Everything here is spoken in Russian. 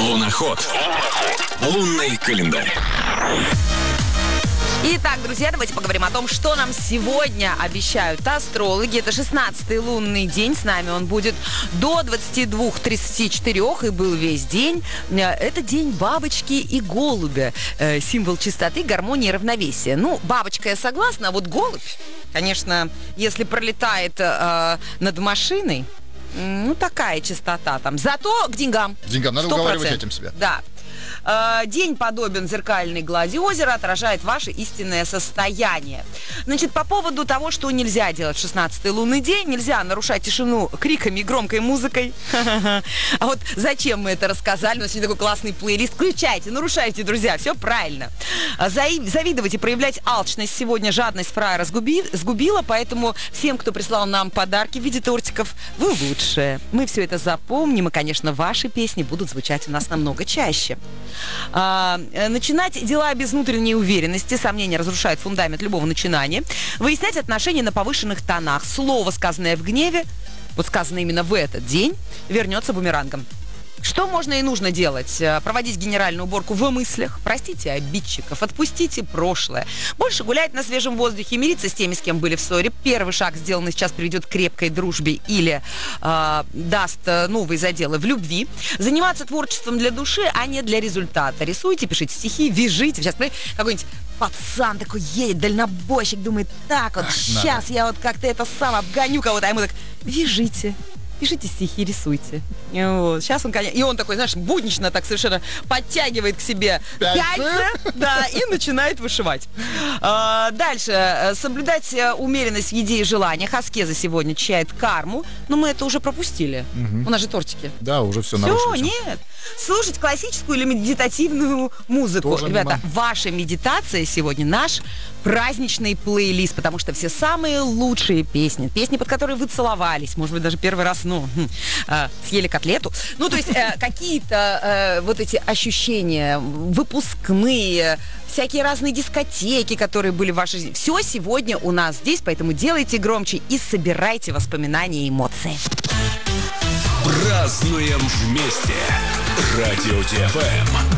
Луноход. Лунный календарь. Итак, друзья, давайте поговорим о том, что нам сегодня обещают астрологи. Это 16-й лунный день. С нами он будет до 22:34 и был весь день. Это день бабочки и голубя. Символ чистоты, гармонии и равновесия. Ну, бабочка я согласна, а вот голубь, конечно, если пролетает над машиной, ну, такая чистота там. Зато к деньгам. К деньгам. Надо 100%. уговаривать этим себя. Да. День подобен зеркальной глади озера, отражает ваше истинное состояние. Значит, по поводу того, что нельзя делать в 16-й лунный день, нельзя нарушать тишину криками и громкой музыкой. А вот зачем мы это рассказали? У нас сегодня такой классный плейлист. Включайте, нарушайте, друзья, все правильно. Завидовать и проявлять алчность сегодня жадность фраера сгубила, поэтому всем, кто прислал нам подарки в виде тортиков, вы лучшие. Мы все это запомним, и, конечно, ваши песни будут звучать у нас намного чаще. Начинать дела без внутренней уверенности. Сомнения разрушают фундамент любого начинания. Выяснять отношения на повышенных тонах. Слово, сказанное в гневе, вот сказанное именно в этот день, вернется бумерангом. Что можно и нужно делать? Проводить генеральную уборку в мыслях, простите обидчиков, отпустите прошлое. Больше гулять на свежем воздухе, мириться с теми, с кем были в ссоре. Первый шаг, сделанный сейчас, приведет к крепкой дружбе или даст новые заделы в любви. Заниматься творчеством для души, а не для результата. Рисуйте, пишите стихи, вяжите. Сейчас какой-нибудь пацан такой едет, дальнобойщик, думает, так вот, сейчас я вот как-то это сам обгоню кого-то, а ему так, вяжите. Пишите стихи, рисуйте. Вот. Сейчас он, конечно, и он такой, знаешь, буднично так совершенно подтягивает к себе пяльцы, да, и начинает вышивать. Дальше. Соблюдать умеренность в еде и желаниях. Аскеза сегодня чает карму. Но мы это уже пропустили. У нас же тортики. Да, уже все нарушилось. Все, нет. Слушать классическую или медитативную музыку. Тоже Ребята, мимо. ваша медитация сегодня наш праздничный плейлист, потому что все самые лучшие песни, под которые вы целовались, может быть, даже первый раз, съели котлету. Ну, то есть какие-то вот эти ощущения, выпускные, всякие разные дискотеки, которые были в вашей жизни. Все сегодня у нас здесь, поэтому делайте громче и собирайте воспоминания и эмоции. Празднуем вместе. Радио ТФМ.